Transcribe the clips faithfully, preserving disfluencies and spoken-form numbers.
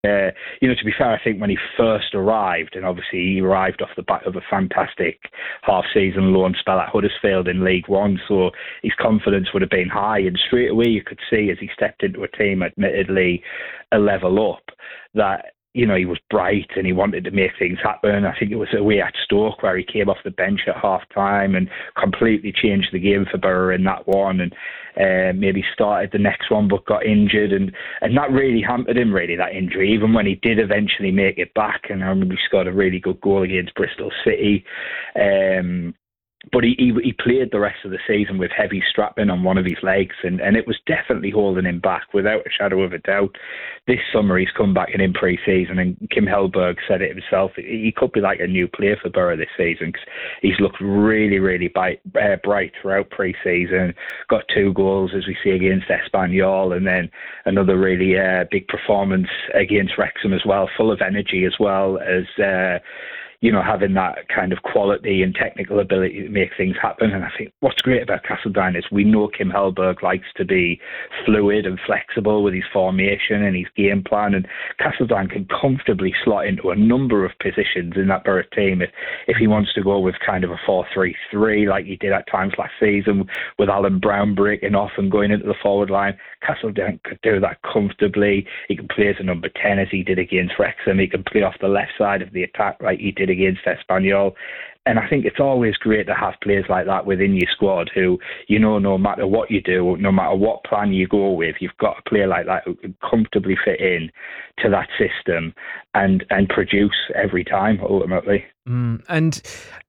Uh, you know, to be fair, I think when he first arrived, and obviously he arrived off the back of a fantastic half-season loan spell at Huddersfield in League One, so his confidence would have been high. And straight away, you could see as he stepped into a team, admittedly a level up, that you know he was bright and he wanted to make things happen. I think it was away at Stoke where he came off the bench at half time and completely changed the game for Borough in that one, and uh, maybe started the next one but got injured, and, and that really hampered him, really, that injury, even when he did eventually make it back. And I remember he scored a really good goal against Bristol City. Um, But he, he he played the rest of the season with heavy strapping on one of his legs, and, and it was definitely holding him back, without a shadow of a doubt. This summer he's come back in in pre-season, and Kim Hellberg said it himself, he could be like a new player for Borough this season, because he's looked really, really bright, uh, bright throughout pre-season, got two goals, as we see, against Espanyol, and then another really uh, big performance against Wrexham as well, full of energy as well as... Uh, you know, having that kind of quality and technical ability to make things happen. And I think what's great about Castledine is we know Kim Hellberg likes to be fluid and flexible with his formation and his game plan, and Castledine can comfortably slot into a number of positions in that Borough team if, if he wants to go with kind of a four three three like he did at times last season, with Alan Brown breaking off and going into the forward line. Castledine could do that comfortably. He can play as a number ten as he did against Wrexham. He can play off the left side of the attack like he did against Espanyol. And I think it's always great to have players like that within your squad who, you know, no matter what you do, no matter what plan you go with, you've got a player like that who can comfortably fit in to that system and, and produce every time, ultimately. Mm, and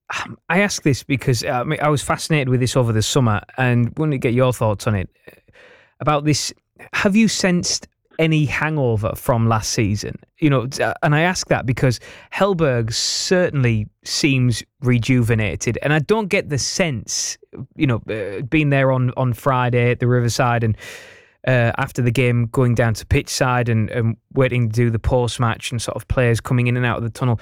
I ask this because uh, I, mean, I was fascinated with this over the summer and wanted to get your thoughts on it. About this, have you sensed any hangover from last season? You know, and I ask that because Hellberg certainly seems rejuvenated, and I don't get the sense, you know, uh, being there on, on Friday at the Riverside and uh, after the game going down to pitch side and, and waiting to do the post-match and sort of players coming in and out of the tunnel.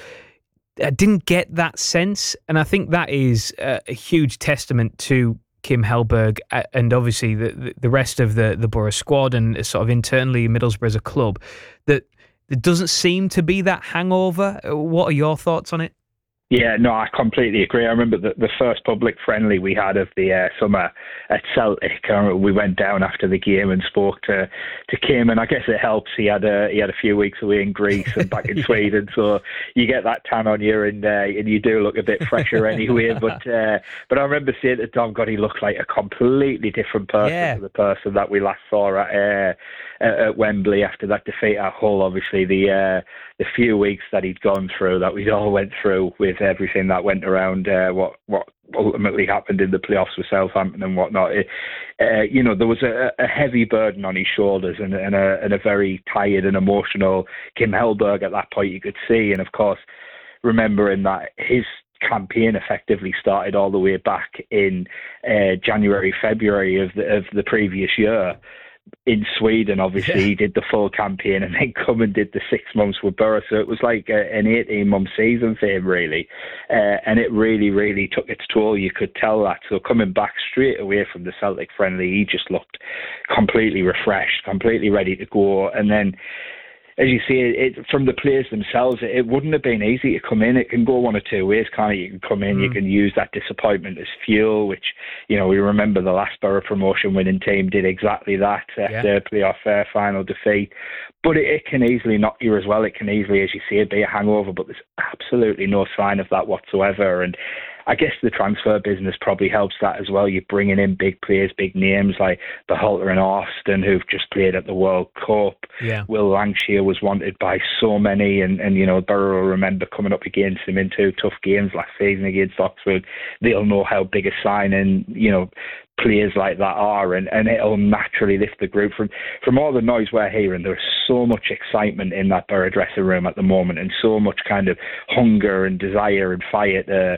I didn't get that sense, and I think that is a, a huge testament to Kim Hellberg and obviously the the rest of the, the Borough squad and sort of internally Middlesbrough as a club, that there doesn't seem to be that hangover. What are your thoughts on it? Yeah, no, I completely agree. I remember the, the first public friendly we had of the uh, summer at Celtic. Uh, we went down after the game and spoke to, to Kim, and I guess it helps. He had a he had a few weeks away in Greece and back in Sweden, so you get that tan on you, and uh, and you do look a bit fresher anyway. But uh, but I remember saying to Tom, God, he looked like a completely different person yeah. to the person that we last saw at uh, at Wembley after that defeat at Hull. Obviously, the uh, the few weeks that he'd gone through, that we all went through with everything that went around, uh, what what ultimately happened in the playoffs with Southampton and whatnot. It, uh, you know, there was a, a heavy burden on his shoulders and, and, a, and a very tired and emotional Kim Hellberg at that point, you could see. And of course, remembering that his campaign effectively started all the way back in uh, January, February of the, of the previous year. In Sweden, obviously, yeah. He did the full campaign and then come and did the six months with Borough. So it was like a, an eighteen-month season for him, really. Uh, and it really, really took its toll. You could tell that. So coming back straight away from the Celtic friendly, he just looked completely refreshed, completely ready to go. And then, as you see, it, it, from the players themselves, it, it wouldn't have been easy to come in. It can go one or two ways, can't it? You can come in, mm. you can use that disappointment as fuel, which, you know, we remember the last Borough promotion winning team did exactly that after yeah. playoff uh, final defeat. But it, it can easily knock you as well. It can easily, as you see, be a hangover, but there's absolutely no sign of that whatsoever. And I guess the transfer business probably helps that as well. You're bringing in big players, big names like Berhalter and Austin, who've just played at the World Cup. Yeah. Will Lancashire was wanted by so many, and, and you know, Borough will remember coming up against him in two tough games last season against Oxford. They'll know how big a signing, you know, players like that are, and, and it'll naturally lift the group. From from all the noise we're hearing, there's so much excitement in that Borough dressing room at the moment, and so much kind of hunger and desire and fire to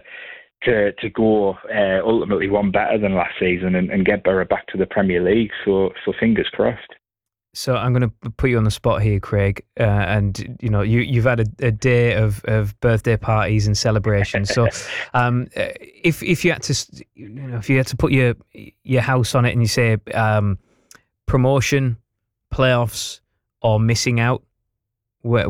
to to go uh, ultimately one better than last season and, and get Borough back to the Premier League. So so fingers crossed. So I'm going to put you on the spot here, Craig, uh, and you know you you've had a, a day of, of birthday parties and celebrations. So um, if if you had to you know if you had to put your your house on it and you say um, promotion, playoffs, or missing out, where